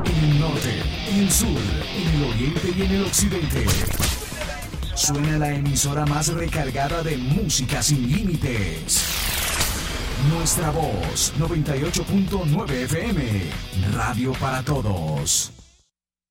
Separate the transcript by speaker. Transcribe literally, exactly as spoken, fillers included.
Speaker 1: En el norte, en el sur, en el oriente y en el occidente. Suena la emisora más recargada de música sin límites. Nuestra voz, noventa y ocho punto nueve F M. Radio para todos.